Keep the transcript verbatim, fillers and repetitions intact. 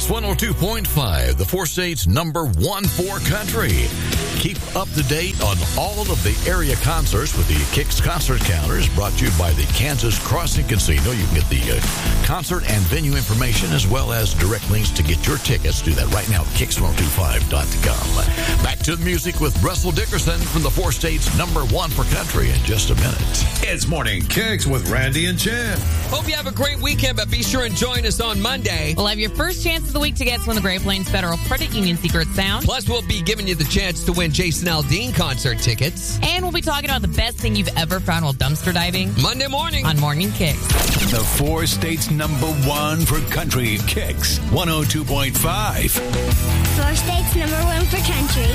Kicks one oh two point five, the four states number one for country. Keep up to date on all of the area concerts with the Kicks Concert Calendars, brought to you by the Kansas Crossing Casino. You can get the uh, concert and venue information as well as direct links to get your tickets. Do that right now at kicks ten twenty-five dot com. Back to the music with Russell Dickerson from the four states number one for country in just a minute. It's Morning Kicks with Randy and Jen. Hope you have a great weekend, but be sure and join us on Monday. We'll have your first chance of the week to get one of the Great Plains Federal Credit Union Secret Sound. Plus, we'll be giving you the chance to win Jason Aldean concert tickets. And we'll be talking about the best thing you've ever found while dumpster diving. Monday morning on Morning Kicks. The four states number one for country, Kicks one oh two point five. Four states number one for country.